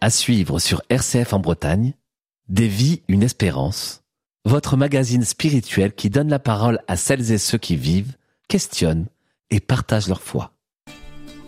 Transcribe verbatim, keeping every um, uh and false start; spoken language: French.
À suivre sur R C F en Bretagne, Des vies, une espérance, votre magazine spirituel qui donne la parole à celles et ceux qui vivent, questionnent et partagent leur foi.